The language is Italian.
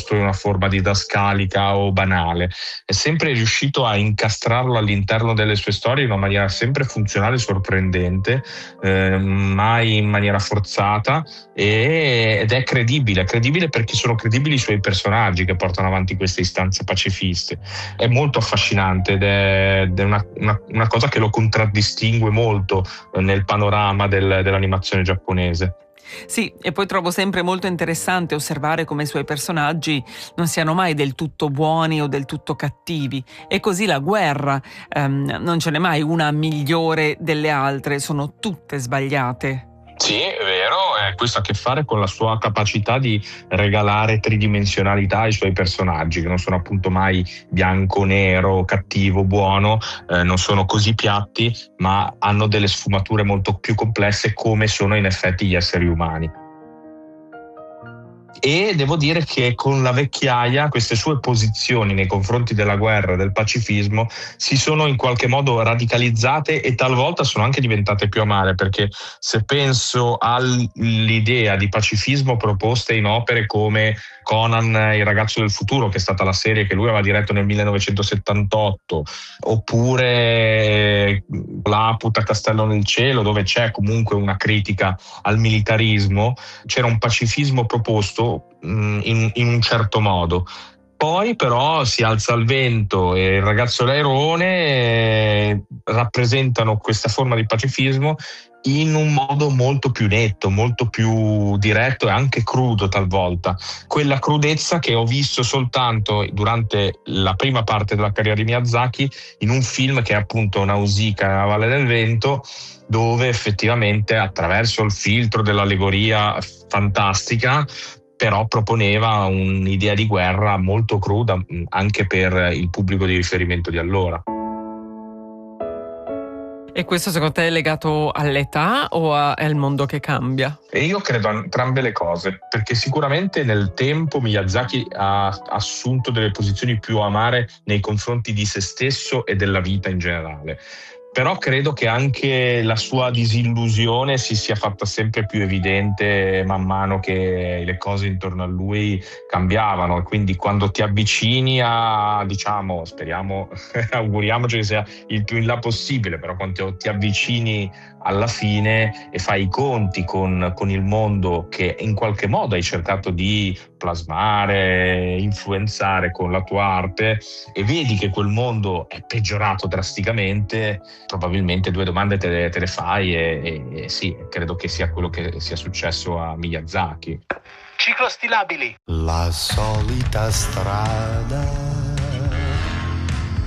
piuttosto in una forma didascalica o banale. È sempre riuscito a incastrarlo all'interno delle sue storie in una maniera sempre funzionale e sorprendente, mai in maniera forzata, ed è credibile perché sono credibili i suoi personaggi che portano avanti queste istanze pacifiste. È molto affascinante ed è una cosa che lo contraddistingue molto nel panorama dell'animazione giapponese. Sì, e poi trovo sempre molto interessante osservare come i suoi personaggi non siano mai del tutto buoni o del tutto cattivi. E così la guerra, non ce n'è mai una migliore delle altre, sono tutte sbagliate. Sì, è vero, questo ha a che fare con la sua capacità di regalare tridimensionalità ai suoi personaggi, che non sono appunto mai bianco, nero, cattivo, buono, non sono così piatti, ma hanno delle sfumature molto più complesse, come sono in effetti gli esseri umani. E devo dire che con la vecchiaia queste sue posizioni nei confronti della guerra e del pacifismo si sono in qualche modo radicalizzate e talvolta sono anche diventate più amare, perché se penso all'idea di pacifismo proposta in opere come Conan, il ragazzo del futuro, che è stata la serie che lui aveva diretto nel 1978, oppure Laputa, Castello nel cielo, dove c'è comunque una critica al militarismo, c'era un pacifismo proposto in un certo modo. Poi però si alza il vento e il ragazzo l'airone rappresentano questa forma di pacifismo in un modo molto più netto, molto più diretto e anche crudo talvolta. Quella crudezza che ho visto soltanto durante la prima parte della carriera di Miyazaki in un film che è appunto Nausicaa nella Valle del Vento, dove effettivamente attraverso il filtro dell'allegoria fantastica però proponeva un'idea di guerra molto cruda anche per il pubblico di riferimento di allora. E questo secondo te è legato all'età o al mondo che cambia? E io credo entrambe le cose, perché sicuramente nel tempo Miyazaki ha assunto delle posizioni più amare nei confronti di se stesso e della vita in generale. Però credo che anche la sua disillusione si sia fatta sempre più evidente man mano che le cose intorno a lui cambiavano, e quindi quando ti avvicini a, diciamo, speriamo, auguriamoci che sia il più in là possibile, però quando ti avvicini alla fine e fai i conti con il mondo che in qualche modo hai cercato di plasmare, influenzare con la tua arte, e vedi che quel mondo è peggiorato drasticamente, probabilmente due domande te le fai e sì, credo che sia quello che sia successo a Miyazaki. Ciclostilabili. La solita strada